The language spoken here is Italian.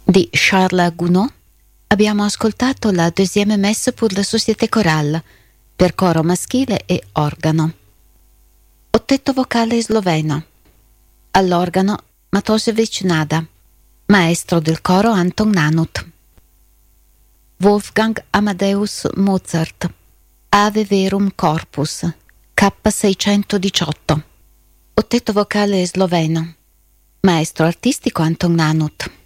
di Charles Gounod abbiamo ascoltato la Deuxième Messe pour la Société Chorale per coro maschile e organo. Ottetto vocale sloveno. All'organo Matosevic Nada, maestro del coro Anton Nanut. Wolfgang Amadeus Mozart, Ave Verum Corpus, K618. Ottetto vocale sloveno, maestro artistico Anton Nanut.